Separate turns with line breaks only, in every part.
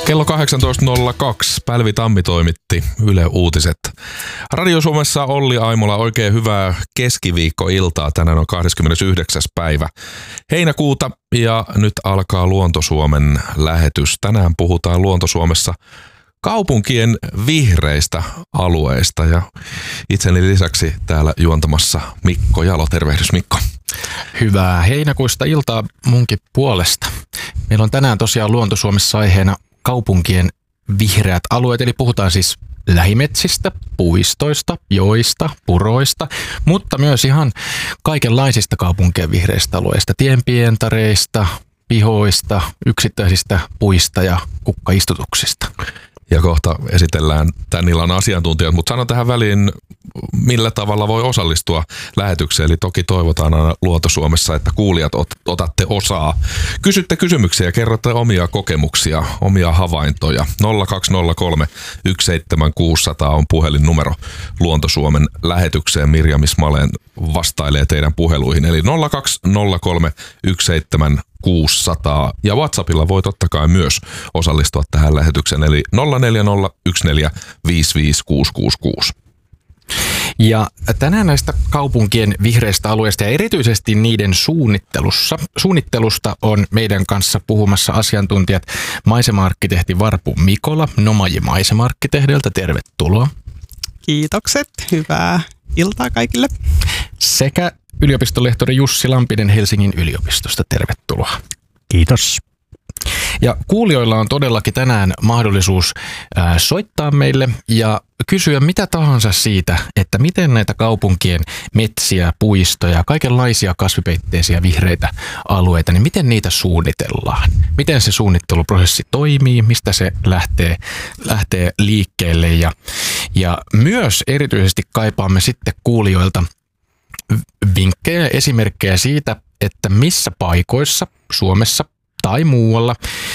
Kello 18.02 Pälvi Tammi toimitti Yle Uutiset. Radio Suomessa Olli Aimola, oikein hyvää keskiviikkoiltaa. Tänään on 29. päivä heinäkuuta ja nyt alkaa Luonto-Suomen lähetys. Tänään puhutaan Luonto-Suomessa kaupunkien vihreistä alueista ja itseni lisäksi täällä juontamassa Mikko Jalo. Tervehdys Mikko.
Hyvää heinäkuista iltaa munkin puolesta. Meillä on tänään tosiaan Luonto-Suomessa aiheena kaupunkien vihreät alueet, eli puhutaan siis lähimetsistä, puistoista, joista, puroista, mutta myös ihan kaikenlaisista kaupunkien vihreistä alueista, tienpientareista, pihoista, yksittäisistä puista ja kukkaistutuksista.
Ja kohta esitellään tämän illan asiantuntijat, mutta sanon tähän väliin, millä tavalla voi osallistua lähetykseen. Eli toki toivotaan aina Luonto-Suomessa, että kuulijat otatte osaa. Kysytte kysymyksiä ja kerrotte omia kokemuksia, omia havaintoja. 0203 17600 on puhelinnumero Luonto-Suomen lähetykseen. Mirjam Ismalen vastailee teidän puheluihin. Eli 0203 17600 ja WhatsAppilla voi totta kai myös osallistua tähän lähetykseen. Eli 0401455666.
Ja tänään näistä kaupunkien vihreistä alueista ja erityisesti niiden suunnittelusta on meidän kanssa puhumassa asiantuntijat maisema-arkkitehti Varpu Mikola Nomaji maisema-arkkitehdiltä. Tervetuloa.
Kiitokset. Hyvää iltaa kaikille.
Sekä yliopistolehtori Jussi Lampinen Helsingin yliopistosta. Tervetuloa.
Kiitos.
Ja kuulijoilla on todellakin tänään mahdollisuus soittaa meille ja kysyä mitä tahansa siitä, että miten näitä kaupunkien metsiä, puistoja, kaikenlaisia kasvipeitteisiä vihreitä alueita, niin miten niitä suunnitellaan? Miten se suunnitteluprosessi toimii, mistä se lähtee liikkeelle ja myös erityisesti kaipaamme sitten kuulijoilta vinkkejä ja esimerkkejä siitä, että missä paikoissa Suomessa tai muualla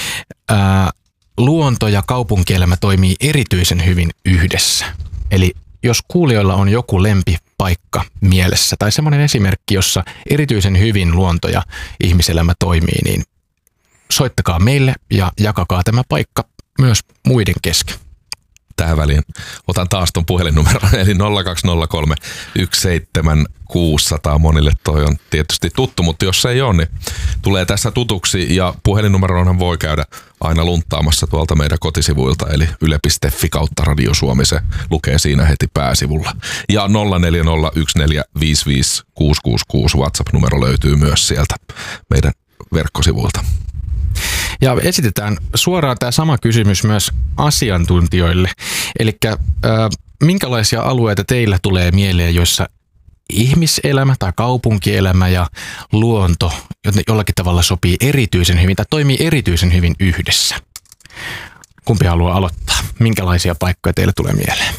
luonto ja kaupunkielämä toimii erityisen hyvin yhdessä. Eli jos kuulijoilla on joku lempipaikka mielessä tai semmoinen esimerkki, jossa erityisen hyvin luonto ja ihmiselämä toimii, niin soittakaa meille ja jakakaa tämä paikka myös muiden kesken.
Tähän väliin otan taas tuon puhelinnumeron, eli 0203 17600. Monille toi on tietysti tuttu, mutta jos se ei ole, niin tulee tässä tutuksi. Ja puhelinnumeronhan voi käydä aina lunttaamassa tuolta meidän kotisivuilta, eli yle.fi kautta Radio Suomi, se lukee siinä heti pääsivulla. Ja 0401455666 WhatsApp-numero löytyy myös sieltä meidän verkkosivuilta.
Ja esitetään suoraan tämä sama kysymys myös asiantuntijoille. Eli minkälaisia alueita teillä tulee mieleen, joissa ihmiselämä tai kaupunkielämä ja luonto jollakin tavalla sopii erityisen hyvin tai toimii erityisen hyvin yhdessä? Kumpi haluaa aloittaa? Minkälaisia paikkoja teille tulee mieleen?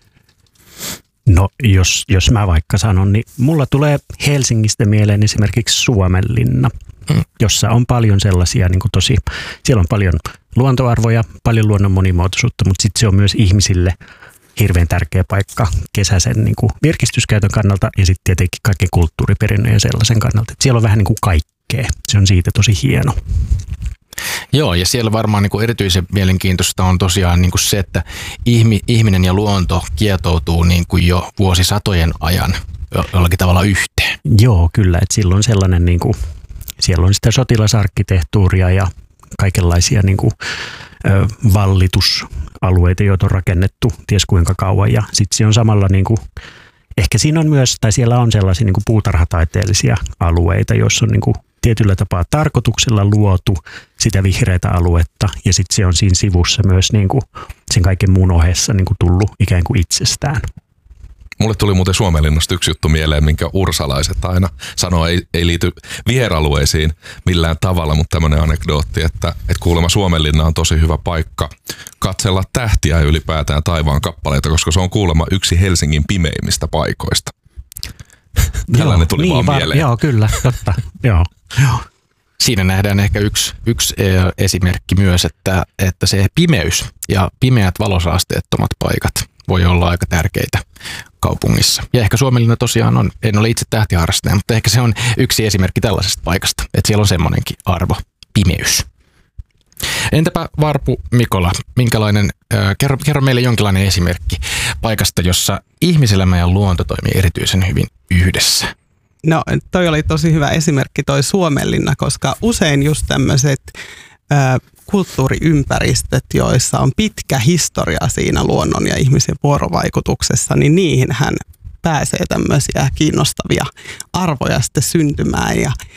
No jos mä vaikka sanon, niin mulla tulee Helsingistä mieleen esimerkiksi Suomenlinna, jossa on paljon sellaisia, niin kuin siellä on paljon luontoarvoja, paljon luonnon monimuotoisuutta, mutta sitten se on myös ihmisille hirveän tärkeä paikka kesäisen niin kuin virkistyskäytön kannalta ja sitten tietenkin kaiken kulttuuriperinnön ja sellaisen kannalta. Et siellä on vähän niin kuin kaikkea. Se on siitä tosi hieno.
Joo, ja siellä varmaan niin kuin erityisen mielenkiintoista on tosiaan niin kuin se, että ihminen ja luonto kietoutuu niin kuin jo vuosisatojen ajan jollakin tavalla yhteen.
Joo, kyllä. Että silloin sellainen, niin kuin, siellä on sitä sotilasarkkitehtuuria ja kaikenlaisia niin kuin, vallitusalueita, joita on rakennettu ties kuinka kauan. Ja sitten se on samalla, niin kuin, ehkä siinä on myös, tai siellä on sellaisia niin kuin puutarhataiteellisia alueita, joissa on niin kuin tietyllä tapaa tarkoituksella luotu sitä vihreätä aluetta ja sitten se on siinä sivussa myös niin kuin sen kaiken muun ohessa niin kuin tullut ikään kuin itsestään.
Mulle tuli muuten Suomenlinnasta yksi juttu mieleen, minkä ursalaiset aina sanoo, ei liity viheralueisiin millään tavalla, mutta tämmöinen anekdootti, että kuulemma Suomenlinna on tosi hyvä paikka katsella tähtiä ja ylipäätään taivaan kappaleita, koska se on kuulemma yksi Helsingin pimeimmistä paikoista. Tällainen tuli vaan mieleen.
Joo, kyllä, totta. Joo.
Siinä nähdään ehkä yksi esimerkki myös, että se pimeys ja pimeät valosaasteettomat paikat voi olla aika tärkeitä kaupungissa. Ja ehkä Suomenlinna tosiaan on, en ole itse tähtiharrastaja, mutta ehkä se on yksi esimerkki tällaisesta paikasta, että siellä on semmoinenkin arvo, pimeys. Entäpä Varpu Mikola, minkälainen, kerro meille jonkinlainen esimerkki paikasta, jossa ihmiselämä ja luonto toimii erityisen hyvin yhdessä.
No toi oli tosi hyvä esimerkki toi Suomenlinna, koska usein just tämmöiset kulttuuriympäristöt, joissa on pitkä historia siinä luonnon ja ihmisen vuorovaikutuksessa, niin niihinhän pääsee tämmöisiä kiinnostavia arvoja sitten syntymään.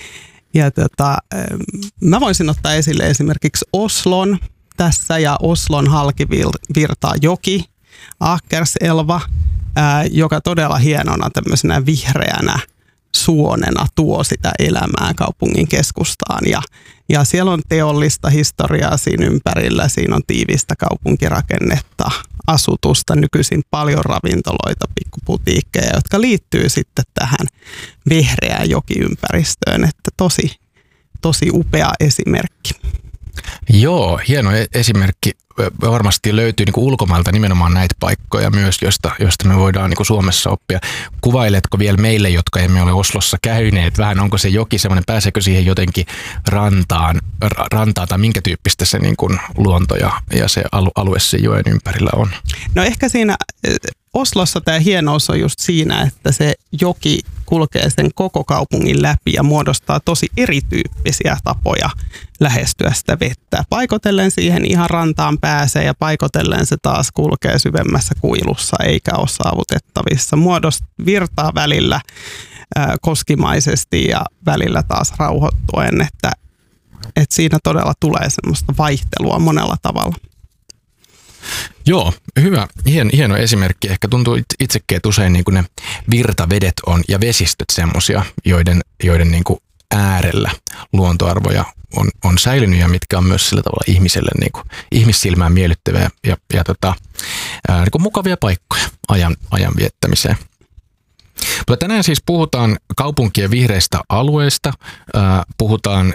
Mä voisin ottaa esille esimerkiksi Oslon tässä ja Oslon halki virtaa joki, Akerselva, joka todella hienona tämmöisenä vihreänä suonena tuo sitä elämää kaupungin keskustaan. Ja siellä on teollista historiaa siinä ympärillä, siinä on tiivistä kaupunkirakennetta, asutusta, nykyisin paljon ravintoloita, pikkuputiikkeja, jotka liittyy sitten tähän vihreään jokiympäristöön, että tosi upea esimerkki.
Joo, hieno esimerkki. Varmasti löytyy niin kuin ulkomailta nimenomaan näitä paikkoja myös, joista me voidaan niin kuin Suomessa oppia. Kuvailetko vielä meille, jotka emme ole Oslossa käyneet, vähän onko se joki semmoinen, pääseekö siihen jotenkin rantaan tai minkä tyyppistä se niin kuin luonto ja se alue sen joen ympärillä on?
No ehkä siinä Oslossa tämä hienous on just siinä, että se joki kulkee sen koko kaupungin läpi ja muodostaa tosi erityyppisiä tapoja lähestyä sitä vettä. Paikotellen siihen ihan rantaan pääsee ja paikotellen se taas kulkee syvemmässä kuilussa eikä ole saavutettavissa. Virtaa välillä koskimaisesti ja välillä taas rauhoittuen, että siinä todella tulee semmoista vaihtelua monella tavalla.
Joo, hyvä. Hieno esimerkki. Ehkä tuntuu itsekin, että usein niin kuin ne virtavedet on ja vesistöt semmoisia, joiden niin kuin äärellä luontoarvoja on säilynyt ja mitkä on myös sillä tavalla ihmiselle niin kuin ihmissilmään miellyttäviä ja niin kuin mukavia paikkoja ajan viettämiseen. Mutta tänään siis puhutaan kaupunkien vihreistä alueista, puhutaan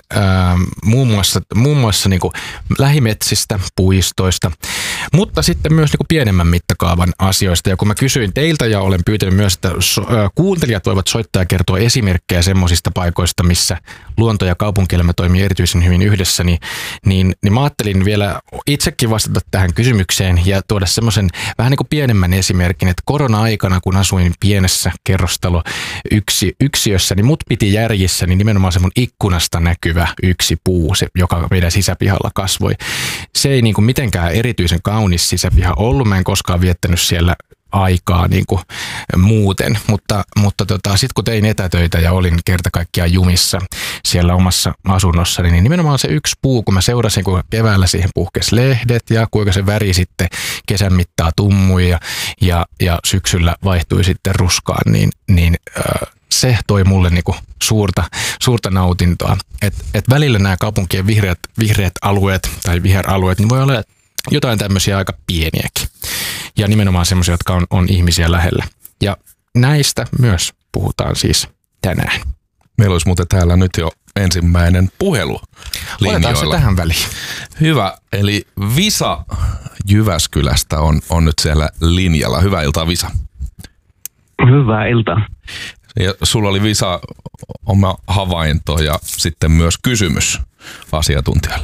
muun muassa niin kuin lähimetsistä, puistoista, mutta sitten myös niin kuin pienemmän mittakaavan asioista. Ja kun mä kysyin teiltä ja olen pyytänyt myös, että kuuntelijat voivat soittaa ja kertoa esimerkkejä semmoisista paikoista, missä luonto ja kaupunkielämä toimii erityisen hyvin yhdessä, niin mä ajattelin vielä itsekin vastata tähän kysymykseen ja tuoda semmoisen vähän niin kuin pienemmän esimerkin, että korona-aikana, kun asuin pienessä yksiössä, niin mut piti järjissä, niin nimenomaan se mun ikkunasta näkyvä yksi puu, se, joka meidän sisäpihalla kasvoi. Se ei niin kuin mitenkään erityisen kaunis sisäpiha ollut, mä en koskaan viettänyt siellä aikaa niin kuin muuten, mutta sitten kun tein etätöitä ja olin kerta kaikkiaan jumissa siellä omassa asunnossani, niin nimenomaan se yksi puu, kun mä seurasin, kun keväällä siihen puhkesi lehdet ja kuinka se väri sitten kesän mittaa tummui ja syksyllä vaihtui sitten ruskaan, niin se toi mulle niinku suurta nautintoa. Et välillä nämä kaupunkien vihreät alueet tai viheralueet, niin voi olla jotain tämmöisiä aika pieniäkin. Ja nimenomaan semmoisia, jotka on ihmisiä lähellä. Ja näistä myös puhutaan siis tänään.
Meillä olisi muuten täällä nyt jo ensimmäinen puhelu linjoilla.
Otetaan se tähän väliin.
Hyvä, eli Visa Jyväskylästä on nyt siellä linjalla. Hyvää iltaa, Visa.
Hyvää iltaa.
Ja sulla oli, Visa, oma havainto ja sitten myös kysymys asiantuntijalle.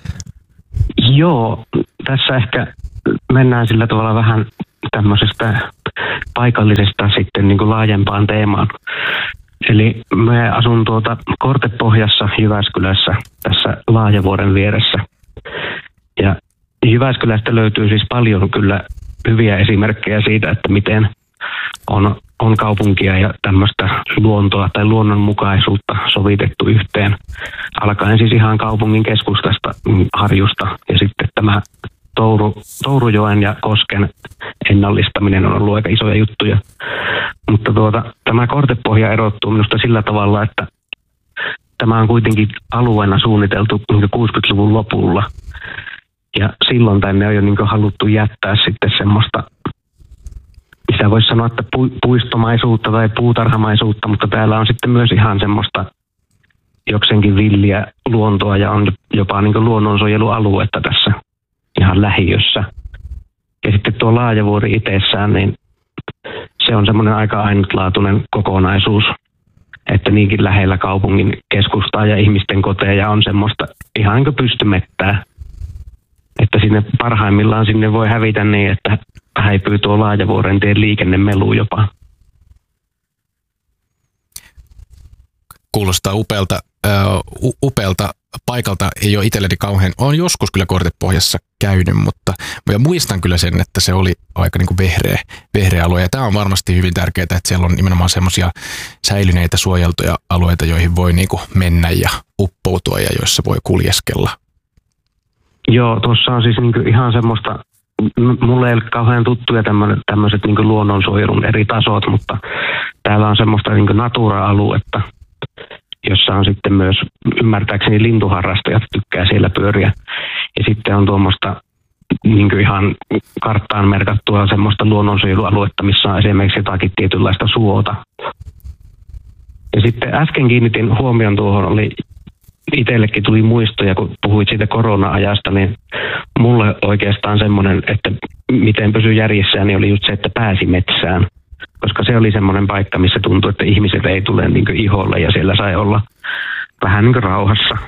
Joo, tässä ehkä mennään sillä tavalla vähän tämmöisestä paikallisesta sitten niin kuin laajempaan teemaan. Eli mä asun Kortepohjassa Jyväskylässä tässä Laajavuoren vieressä. Ja Jyväskylästä löytyy siis paljon kyllä hyviä esimerkkejä siitä, että miten on kaupunkia ja tämmöistä luontoa tai luonnonmukaisuutta sovitettu yhteen. Alkaen siis ihan kaupungin keskustasta, Harjusta, ja sitten tämä Tourujoen ja Kosken ennallistaminen on ollut aika isoja juttuja. Mutta tämä Kortepohja erottuu minusta sillä tavalla, että tämä on kuitenkin alueena suunniteltu 60-luvun lopulla. Ja silloin tänne on jo haluttu jättää sitten semmoista, mitä voisi sanoa, että puistomaisuutta tai puutarhamaisuutta, mutta täällä on sitten myös ihan semmoista jokseenkin villiä luontoa ja on jopa luonnonsuojelualuetta tässä ihan lähiössä. Ja sitten tuo Laajavuori itsessään, niin se on semmoinen aika ainutlaatuinen kokonaisuus, että niinkin lähellä kaupungin keskustaa ja ihmisten koteja on semmoista ihan pystymettää. että sinne parhaimmillaan sinne voi hävitä niin, että häipyy tuo Laajavuorentien liikennemelu jopa.
Kuulostaa upealta paikalta. Ei ole itselleni kauhean. Olen joskus kyllä Kortepohjassa käynyt, mutta ja muistan kyllä sen, että se oli aika niin kuin vehreä alue. Ja tämä on varmasti hyvin tärkeää, että siellä on nimenomaan semmoisia säilyneitä suojeltuja alueita, joihin voi niin kuin mennä ja uppoutua ja joissa voi kuljeskella.
Joo, tuossa on siis niin ihan semmoista, mulle ei ole kauhean tuttuja tämmöiset niin luonnonsuojelun eri tasot, mutta täällä on semmoista niin natura-aluetta, jossa on sitten myös, ymmärtääkseni lintuharrastajat tykkää siellä pyöriä. Ja sitten on tuommoista niin ihan karttaan merkattua semmoista luonnonsuojelualuetta, missä on esimerkiksi jotakin tietynlaista suota. Ja sitten äsken kiinnitin huomion tuohon, itsellekin tuli muistoja, kun puhuit siitä korona-ajasta, niin mulle oikeastaan semmoinen, että miten pysyi järjessään, niin oli just se, että pääsi metsään. Koska se oli semmoinen paikka, missä tuntui, että ihmiset ei tule niin kuin iholle ja siellä sai olla vähän niin kuin rauhassa.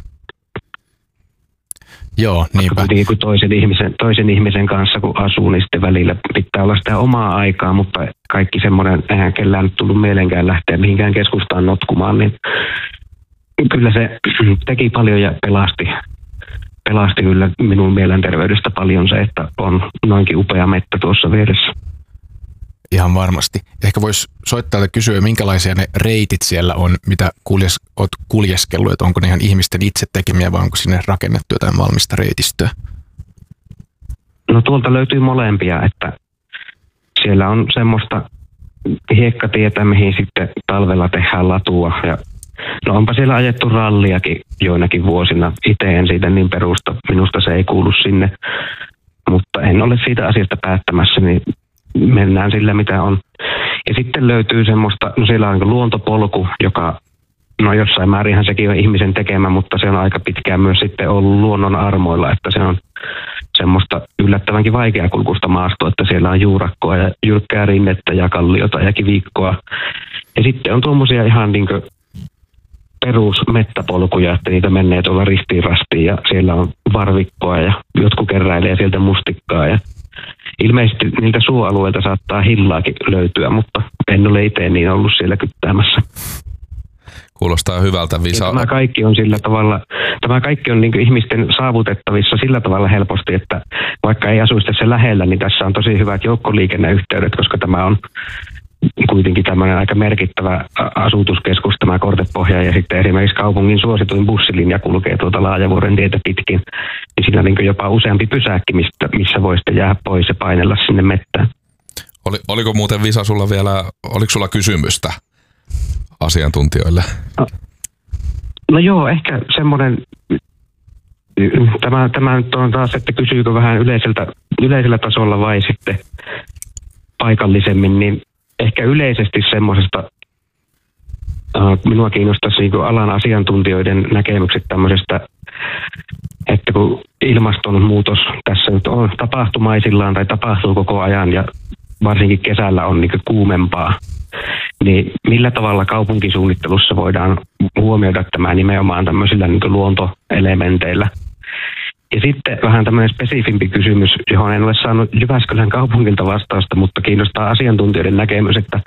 Joo, niinpä.
Kun toisen ihmisen kanssa kun asuu, niin sitten välillä pitää olla sitä omaa aikaa, mutta kaikki semmoinen, eihän kellään nyt tullut mielenkään lähteä mihinkään keskustaan notkumaan, niin kyllä se teki paljon ja pelasti kyllä minun mielenterveydestä paljon se, että on noinkin upea mettä tuossa vieressä.
Ihan varmasti. Ehkä voisi soittaa ja kysyä, minkälaisia ne reitit siellä on, mitä olet kuljeskellut, että onko ne ihan ihmisten itse tekemiä vai onko sinne rakennettu jotain valmista reitistöä?
No tuolta löytyy molempia, että siellä on semmoista hiekkatietä, mihin sitten talvella tehdään latua ja no onpa siellä ajettu ralliakin joinakin vuosina. Itse en siitä niin perusta, minusta se ei kuulu sinne, mutta en ole siitä asiasta päättämässä, niin mennään sillä mitä on. Ja sitten löytyy semmoista, no siellä on luontopolku, joka, no jossain määrinhän sekin on ihmisen tekemä, mutta se on aika pitkään myös sitten ollut luonnon armoilla, että se on semmoista yllättävänkin vaikeakulkuista maastoa, että siellä on juurakkoa ja jyrkkää rinnettä ja kalliota ja kivikkoa. Ja sitten on tuommoisia ihan niin kuin perusmettäpolkuja, että niitä menee tuolla ristiin rastiin ja siellä on varvikkoa ja jotkut keräilee sieltä mustikkaa ja ilmeisesti niiltä suoalueilta saattaa hillaakin löytyä, mutta en ole itse niin ollut siellä kyttäämässä.
Kuulostaa hyvältä, Visa.
Tämä kaikki on niin kuin ihmisten saavutettavissa sillä tavalla helposti, että vaikka ei asuisi tässä lähellä, niin tässä on tosi hyvät joukkoliikenneyhteydet, koska tämä on kuitenkin tämmöinen aika merkittävä asutuskeskus, tämä Kortepohja, ja sitten esimerkiksi kaupungin suosituin bussilinja kulkee tuota Laajavuorentietä pitkin, niin siinä on niin jopa useampi pysäkki, missä voi sitten jäädä pois ja painella sinne mettään.
Oliko muuten, Visa, oliko sulla kysymystä asiantuntijoille?
No joo, ehkä semmoinen, tämä nyt on taas, että kysyykö vähän yleisellä tasolla vai sitten paikallisemmin, niin ehkä yleisesti semmoisesta, minua kiinnostaisi niin alan asiantuntijoiden näkemykset tämmöisestä, että kun ilmastonmuutos tässä nyt on tapahtumaisillaan tai tapahtuu koko ajan ja varsinkin kesällä on niin kuumempaa, niin millä tavalla kaupunkisuunnittelussa voidaan huomioida tämä nimenomaan tämmöisillä niin luontoelementeillä. Ja sitten vähän tämmöinen spesifimpi kysymys, johon en ole saanut Jyväskylän kaupungilta vastausta, mutta kiinnostaa asiantuntijoiden näkemys, että